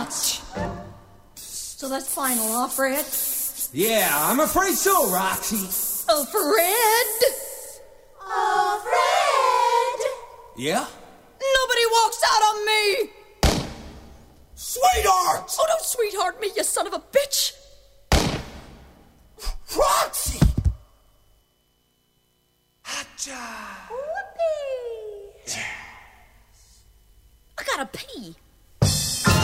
Ouch! So that's final, huh, Fred? Yeah, I'm afraid so, Roxy. Oh, Fred! Oh, Fred! Yeah? Nobody walks out on me! Sweetheart! Oh, don't sweetheart me, you son of a bitch! Roxy! Hotcha! Whoopee! I gotta pee.